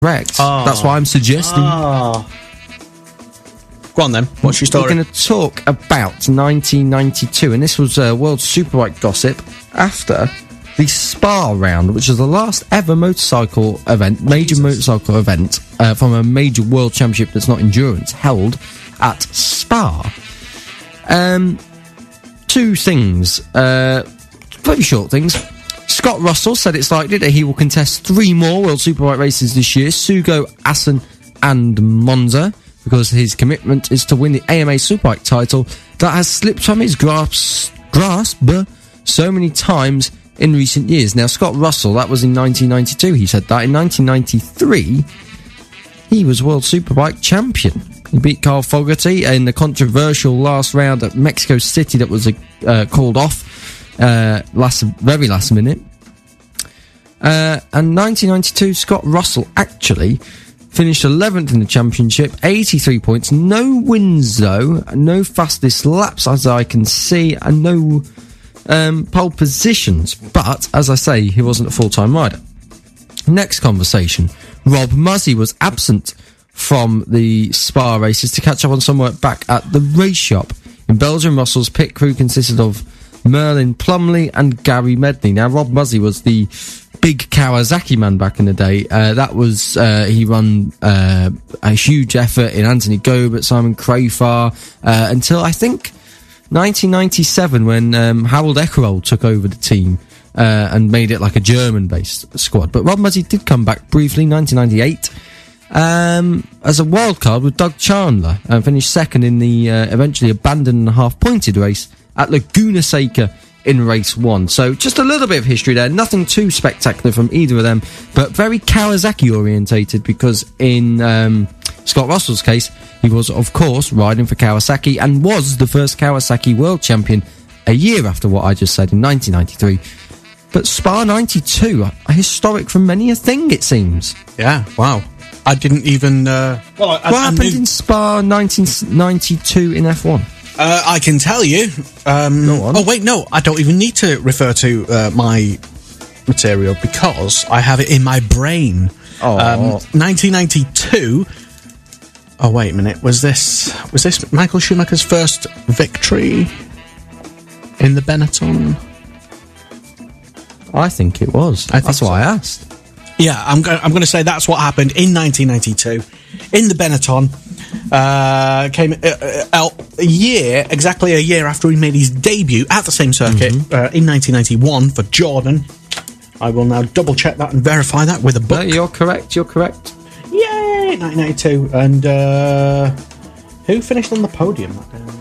Correct. That's what I'm suggesting. Go on then. What's your story? We're going to talk about 1992, and this was World Superbike gossip after the Spa round, which was the last ever motorcycle event, motorcycle event from a major world championship that's not endurance, held at Spa. Two things, very short things. Scott Russell said it's likely that he will contest 3 more World Superbike races this year, Sugo, Assen and Monza, because his commitment is to win the AMA Superbike title that has slipped from his grasp so many times in recent years. Now, Scott Russell, that was in 1992, he said that. In 1993, he was World Superbike champion. He beat Carl Fogarty in the controversial last round at Mexico City that was called off very last minute. And 1992, Scott Russell actually finished 11th in the championship, 83 points, no wins though, no fastest laps as I can see, and no pole positions. But, as I say, he wasn't a full-time rider. Next conversation. Rob Muzzy was absent from the Spa races to catch up on some work back at the race shop. In Belgium, Russell's pit crew consisted of Merlin Plumley and Gary Medley. Now, Rob Muzzy was the big Kawasaki man back in the day. That was, he run a huge effort in Anthony Gobert, Simon Crafar, until I think 1997 when Harold Eckerol took over the team and made it like a German-based squad. But Rob Muzzy did come back briefly, 1998, as a wild card with Doug Chandler, and finished second in the eventually abandoned and half-pointed race at Laguna Seca in race 1. So just a little bit of history there, nothing too spectacular from either of them, but very Kawasaki orientated, because in Scott Russell's case, he was of course riding for Kawasaki and was the first Kawasaki world champion a year after what I just said in 1993. But Spa 92, historic from many a thing, it seems. Yeah, wow. I didn't even what happened in Spa 1992 in F1? I can tell you. Go on. Oh, wait, no. I don't even need to refer to my material because I have it in my brain. 1992. Oh, wait a minute. Was this Michael Schumacher's first victory in the Benetton? I think it was. That's what I asked. Yeah, I'm going to say that's what happened in 1992 in the Benetton. Came exactly a year after he made his debut at the same circuit in 1991 for Jordan. I will now double check that and verify that with a book. No, you're correct. Yay, 1992. And who finished on the podium that day?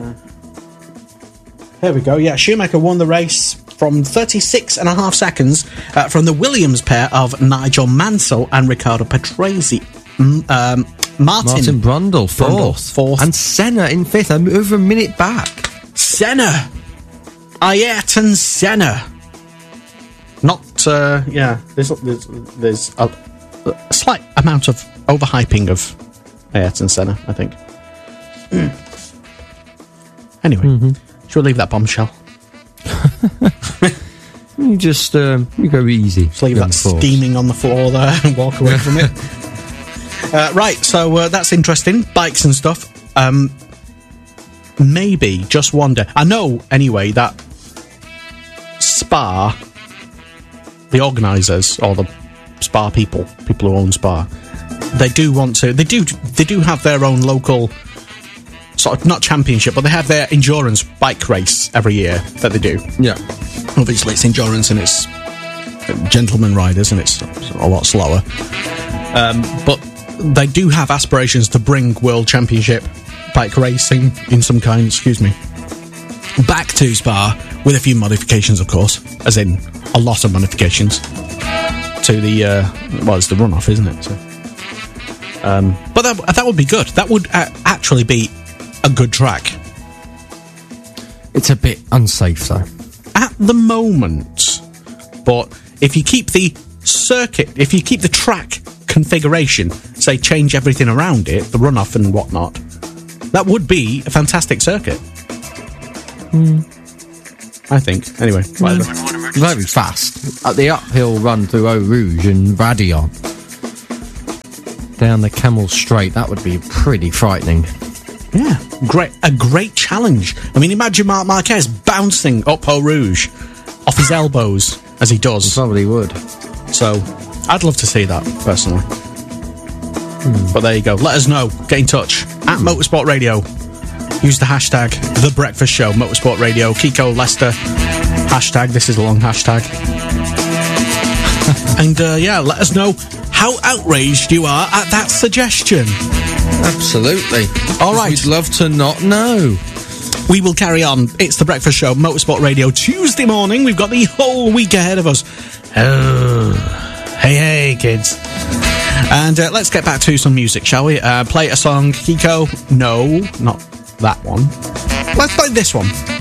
There we go. Yeah, Schumacher won the race from 36.5 seconds from the Williams pair of Nigel Mansell and Riccardo Patrese. Martin Brundle, fourth. And Senna in 5th, over a minute back. Senna! Ayrton Senna! Not, there's a slight amount of overhyping of Ayrton Senna, I think. Anyway, should we leave that bombshell? You just, you go easy. Just leave that steaming on the floor there and walk away from it. Right, so that's interesting. Bikes and stuff. Maybe, just wonder. I know, anyway, that Spa, the organisers, or the Spa people who own Spa, they do have their own local, sort of, not championship, but they have their endurance bike race every year that they do. Yeah. Obviously, it's endurance and it's gentleman riders and it's a lot slower. But they do have aspirations to bring World Championship bike racing in some kind, back to Spa with a few modifications, of course, as in a lot of modifications to the, it's the runoff, isn't it? So, but that would be good. That would actually be a good track. It's a bit unsafe, though. At the moment. But if you keep the circuit, if you keep the track configuration, say change everything around it, the runoff and whatnot, that would be a fantastic circuit. I think. Anyway, whatever. Very fast. At the uphill run through Eau Rouge and Raidillon. down the Camel Straight. That would be pretty frightening. Yeah, a great challenge. I mean, imagine Marc Marquez bouncing up Eau Rouge off his elbows as he does. Probably would. So, I'd love to see that, personally. But there you go. Let us know. Get in touch. At Motorsport Radio. Use the hashtag The Breakfast Show, Motorsport Radio, Kiko, Leicester. Hashtag, this is a long hashtag. And, let us know how outraged you are at that suggestion. Absolutely. All right. We'd love to not know. We will carry on. It's The Breakfast Show, Motorsport Radio, Tuesday morning. We've got the whole week ahead of us. Oh, hey, kids. And let's get back to some music, shall we? Play a song. Kiko? No, not that one. Let's play this one.